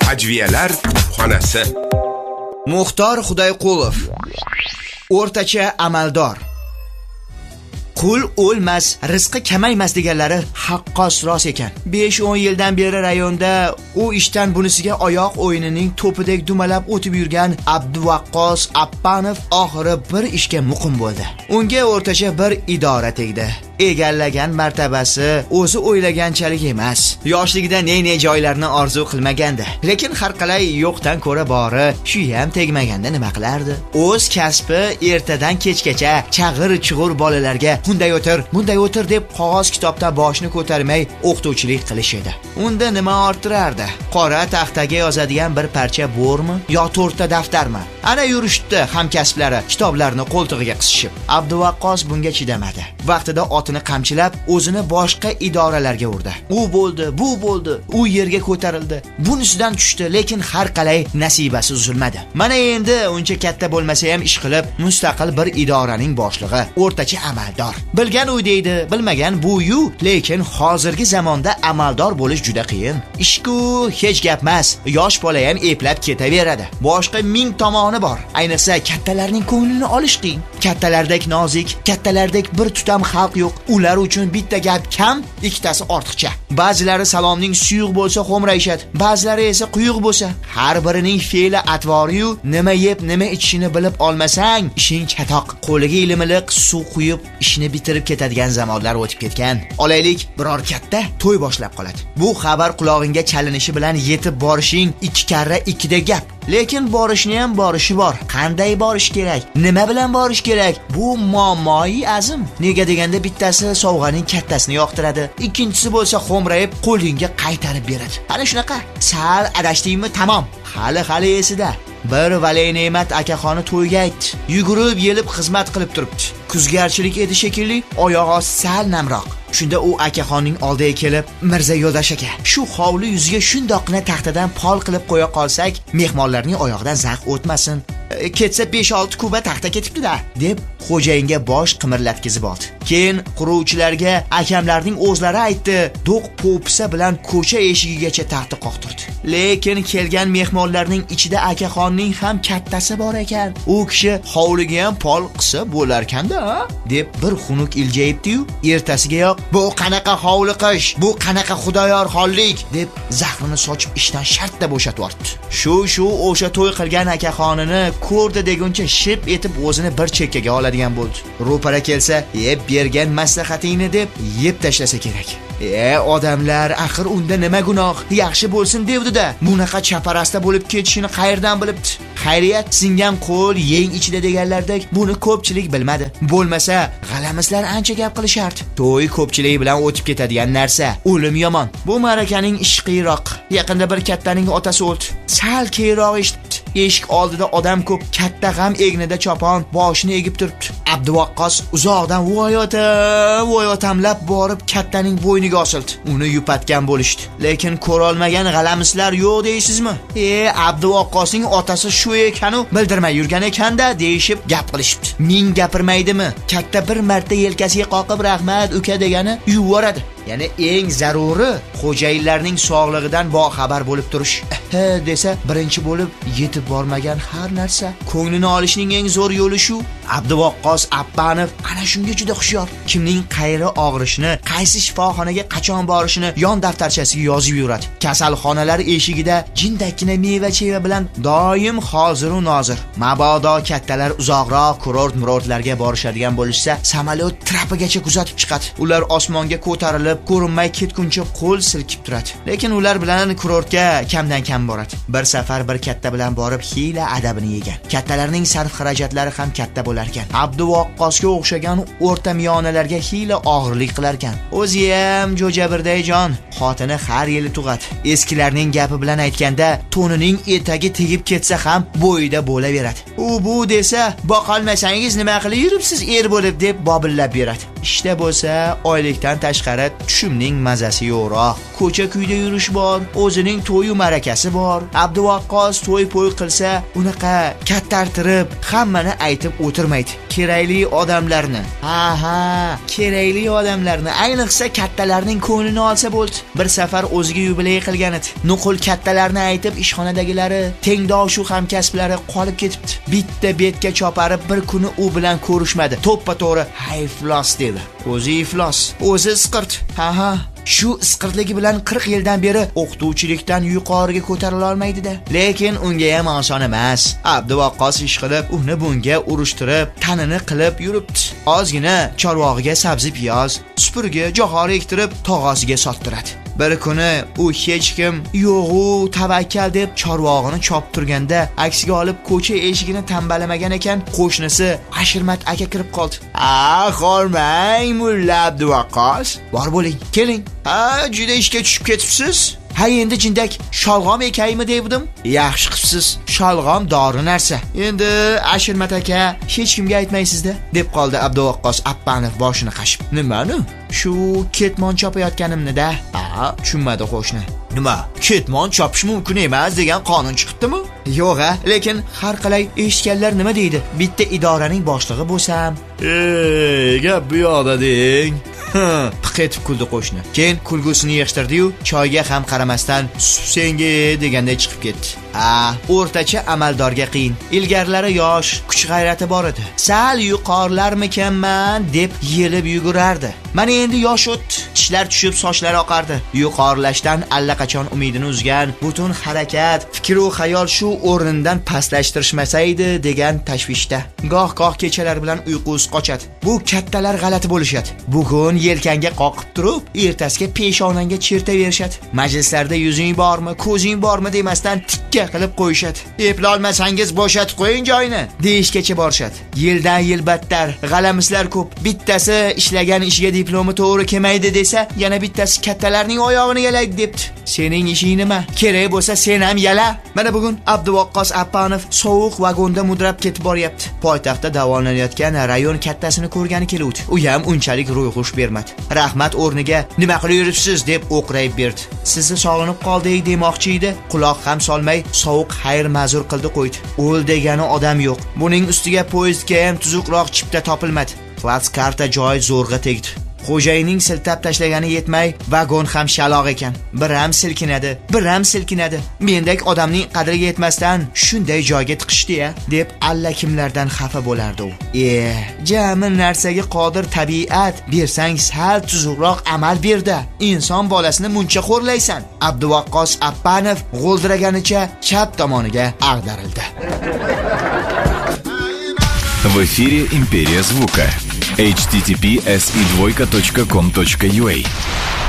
Hajviyalar xonasi. Muxtor Xudoyqulov. O'rtacha amaldor. Qul o'lmas, rizqi kamaymas deganlari haqqos rost ekan. 5-10 yildan beri rayonda u ishdan bunisiga oyoq o'yinining to'pidek dumalab o'tib yurgan Abduvaqqos Appanov oxiri bir ishga muqim bo'ldi. Unga o'rtacha bir idora tegdi. Egallagan martabasi o'zi o'ylaganchalik emas. Yoshligida ne joylarni orzu qilmagandi. Lekin har qalay yo'qdan ko'ra bori, shu ham tegmaganda nima qilardi? O'z kasbi ertadan kechgacha chag'ir-chug'ur bolalarga bunday o'tir deb qog'oz kitobdan boshni ko'tarmay o'qituvchilik qilish edi. Unda nima orttirardi? Qora taxtaga yozadigan bir parcha bo'rmi yo 4 ta daftarmi? Ana yurishdi hamkasblari kitoblarni qo'ltig'iga qisishib. Abduvaqqos bunga chidamadi. Vaqtida otini qamchilab, o'zini boshqa idoralarga urdi. U bo'ldi, bu bo'ldi, u yerga ko'tarildi. Bunisidan tushdi, lekin har qalay nasibasi uzilmadi. Mana endi uncha katta bo'lmasa ham ish qilib, mustaqil bir idoraning boshlig'i, o'rtacha amaldor. Bilgan u deydi, bilmagan bu-yu, lekin hozirgi zamonda amaldor bo'lish juda qiyin. Ishku hech gap emas, yosh bola ham eplab ketaveradi. Boshqa ming tomoni bor. Ayniqsa kattalarning ko'nglini olish qiyin. Kattalardek nozik, kattalardek bir tutam xalq yo'q. Ular uchun bitta gap kam, ikkitasi ortiqcha. Ba'zilari salomning suyuq bo'lsa xo'mrayishadi, ba'zilari esa quyuq bo'lsa. Har birining fe'li atvori-yu, nima yeb, nima ichishini bilib olmasang, ishing chatoq. Qo'liga ilimiliq suv quyib, ishni bitirib ketadigan zamonlar o'tib ketgan. Olaylik, biror katta to'y boshlab qoladi. Bu xabar qulog'ingga chalinishi bilan yetib borishing 2 karra 2 da gap. Lekin borishni ham borishi bor. Qanday borish kerak? Nima bilan borish kerak? Bu muammoyi azim. Nega deganda bittasi sovg'aning kattasini yoqtiradi, ikkinchisi bo'lsa xo'mrayib qo'lingga qaytarib beradi. Ana shunaqa. Sal adashdingmi? Tamom. Hali esida. Bir Valey Ne'mat akaxoni to'yga aytdi. Yugurib, yelib xizmat qilib turibdi. Kuzgarchilik edi shekilli, oyog'i sal namroq. Shunda u akaxonning oldiga kelib, "Mirza Yo'ldosh aka, shu hovli yuziga shundoqqina taxtadan pol qilib qo'ya qolsak, mehmonlarning oyog'idan zax o'tmasin. Ketsa 5-6 kuba taxta ketibdi-da", deb xo'jayinga bosh qimirlatkizib oldi. Keyin quruvchilarga akamlarning o'zlari aytdi, do'q popsa bilan ko'cha eshigigacha taxta qoqtirdi. Lekin kelgan mehmonlarning ichida akaxonning ham kattasi bor ekan. U kishi hovliga ham pol qilsa bo'larkanda, deb bir xunuk iljayibdi-yu, ertasigayoq "Bu qanaqa hovli qish, bu qanaqa xudoyorxonlik", deb zahrini sochib ishdan shartta bo'shatib yubordi. Shu o'sha to'y qilgan akaxonini ko'rdi deguncha ship etib o'zini bir chekkaga oladigan bo'ldi. Ro'para kelsa, "Yeb bergan maslahatingni" deb yeb tashlasa kerak. Odamlar axir unda nima gunoh? Yaxshi bo'lsin devdi-da. Bunaqa chaparasta bo'lib ketishini qayerdan bilibdi? Xayriyat, singan qo'l yeng ichida deganlardek buni ko'pchilik bilmadi. Bo'lmasa, g'alamislar ancha gap qilishardi. To'y ko'pchilik bilan o'tib ketadigan narsa. O'lim yomon. Bu marakaning ishi qiyroq. Yaqinda bir kattaning otasi o'ldi. Sal keyroq eshitdi. Eshik oldida odam ko'p, katta g'am egnida chopon boshini egib turibdi. Abduvaqqos uzoqdan voyotamlab borib kattaning bo'yniga osildi. Uni yupatgan bo'lishdi. Lekin ko'ra olmagan g'alamislar yo'q deysizmi? Abduvaqqosning otasi shu ekanu bildirmay yurgan ekanda deyishib gap qilishibdi. Ming gapirmaydimi? Katta bir marta yelkasiga qoqib "Rahmat uka" degani yuvoradi. Ya'ni eng zaruri xo'jayinlarning sog'lig'idan boxabar bo'lib turish. Desa, birinchi bo'lib yetib bormagan har narsa. Ko'nglini olishning eng zo'r yo'li shu. Abduvaqqos Appanov ana shunga juda hushyor. Kimning qayeri og'rishini, qaysi shifoxonaga qachon borishini yon daftarchasiga yozib yuradi. Kasalxonalar eshigida jindakkina meva-cheva bilan doim hozir u nozir. Mabodo kattalar uzoqroq kurort-murortlarga borishadigan bo'lishsa, samolyot trapigacha kuzatib chiqadi. Ular osmonga ko'tarilib, ko'rinmay ketguncha qo'l silkib turadi. Lekin ular bilan kurortga kamdan kam boradi. Bir safar bir katta bilan borib hiyla adabini yegan. Kattalarning sarf-xarajatlari ham katta bo'lar ekan. Abduvaqqosga o'xshagan o'rta miyonalarga hiyla og'irlik qilar ekan. O'zi ham jo'jabirday jon, xotini har yili tug'adi. Eskilarning gapi bilan aytganda, to'nining etagi tegib ketsa ham bo'yida bo'laveradi. U bu desa, "Boqolmasangiz nima qilib yuribsiz er bo'lib" deb bobillab beradi. ishda bo'lsa, oylikdan tashqari tushumning mazasi yo'qroq. Ko'cha-kuyda yurish bor, o'zining to'yi marakasi bor. Abduvaqqos to'y-po'y qilsa, unaqa kattartirib, hammani aytib o'tirmaydi. Kerakli odamlarni, kerakli odamlarni, ayniqsa kattalarning ko'nglini olsa bo'ldi. Bir safar o'ziga yubiley qilgan edi. Nuqul kattalarni aytib, ishxonadagilari, tengdoshu hamkasblari qolib ketibdi. Bitta betga choparib, bir kuni u bilan ko'rishmadi. To'ppa-to'g'ri iflos dedi. O'zi iflos, o'zi isqirt. Shu isqirtligi bilan 40 yildan beri o'qituvchilikdan yuqoriga ko'tarila olmaydi-da. Lekin unga ham oson emas. Abduvaqqos ish qilib, uni bunga urushtirib, tanini qilib yuribdi. Ozgina chorvog'iga sabzi piyoz, supurgi, jo'xori ektirib, tog'asiga sottiradi. Bir kuni u hech kim yo'g'u tavakkal deb chorvog'ini chop turganda aksiga olib ko'cha eshigini tambalamagan ekan, qo'shnisi Ashirmat aka kirib qoldi. Qolmang mulla Abduvaqqos, bor bo'ling, keling. Juda ishga tushib ketibsiz. Endi jindak sholg'om ekaymi devdim. Yaxshi qilibsiz. Sholg'om dori narsa. Endi Ashirmat aka hech kimga aytmaysiz-da, deb qoldi Abduvaqqos Appanov boshini qashib. Nimani? Shu ketmon chopayotganimni-da. Tushunmadi qo'shni. Nima? Ketmon chopish mumkin emas degan qonun chiqibdimi? Yo'q-a, lekin har qalay eshitganlar nima deydi? Bitta idoraning boshlig'i bo'lsam, gap bu yoqda deng. Piq etib kuldi qo'shni. Keyin kulgusini yig'ishtirdi-yu, choyga ham qaramasdan senga deganday chiqib ketdi. O'rtacha amaldorga qiyin. Ilgarilari yosh, kuch g'ayrati bor edi. Sal yuqorilarmikanman deb yelib yugurardi. Mana endi yosh o'tdi, tishlar tushib, sochlari oqardi. Yuqorilashdan allaqachon umidini uzgan, butun harakat, fikr va xayol shu o'rnidan pastlashtirishmasaydi degan tashvishda. Goh-goh kechalar bilan uyqusi qochadi. Bu kattalar g'alati bo'lishadi. Bugun yelkanga qoqib turib, ertasiga peshonangga chertaverishadi. Majlislarda yuzing bormi, ko'zing bormi demasdan tikka qilib qo'yishadi. Eplolmasangiz bo'shatib qo'ying joyini deyishgacha borishadi. Yildan yil battar, g'alamislar ko'p. Bittasi ishlagan ishiga diplomi to'g'ri kelmaydi desa, yana bittasi kattalarning oyog'ini yalaydi debdi. Sening ishing nima? Kerak bo'lsa sen ham yala. Mana bugun Abduvaqqos Appanov sovuq vagonda mudrab ketib boryapti. Poytaxtda davolanayotgan rayon kattasini ko'rgani keluvdi. U ham unchalik ro'yxush bermadi. Rahmat o'rniga nima qilib yuribsiz deb o'qrayib berdi. Sizni sog'inib qoldik demoqchi edi, quloq ham solmay sovuq xayr ma'zur qildi qo'ydi. O'l degani odam yo'q. Buning ustiga poyezdga ham tuzuqroq chipta topilmadi. Plats karta joy zo'rg'a tegdi. Xo'jayining siltab tashlagani yetmay, vagon ham shaloq ekan. Bir ham silkinadi. Mendek odamning qadriga yetmasdan shunday joyga tiqishdi-ya, deb alla kimlardan xafa bo'lardi u. Jami narsaga qodir tabiat, bersang sal tuzuqroq amal berdi. Inson bolasini muncha xo'rlaysan. Abduvaqqos Appanov g'o'ldiraganicha chap tomoniga ag'darildi. В эфире «Империя звука». https://com.ua